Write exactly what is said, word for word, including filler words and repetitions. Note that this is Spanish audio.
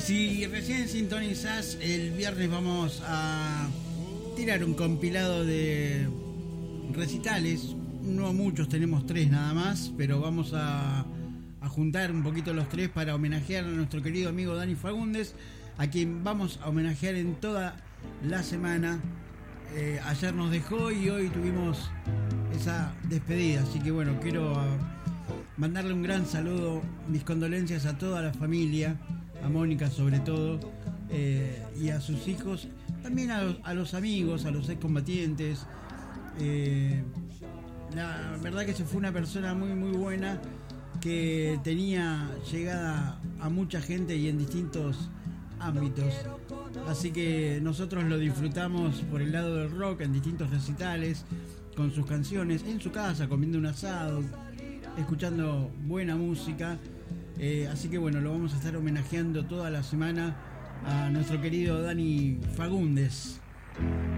Si recién sintonizás, el viernes vamos a tirar un compilado de recitales. No muchos, tenemos tres nada más, pero vamos a, a juntar un poquito los tres para homenajear a nuestro querido amigo Dani Fagundes, a quien vamos a homenajear en toda la semana. Eh, ayer nos dejó y hoy tuvimos esa despedida, así que bueno, quiero uh, mandarle un gran saludo, mis condolencias a toda la familia, a Mónica sobre todo, eh, y a sus hijos, también a los, a los amigos, a los excombatientes. Eh, la verdad que se fue una persona muy muy buena, que tenía llegada a mucha gente y en distintos ámbitos, así que nosotros lo disfrutamos por el lado del rock en distintos recitales, con sus canciones, en su casa, comiendo un asado, escuchando buena música. Eh, así que bueno, lo vamos a estar homenajeando toda la semana a nuestro querido Dani Fagundes.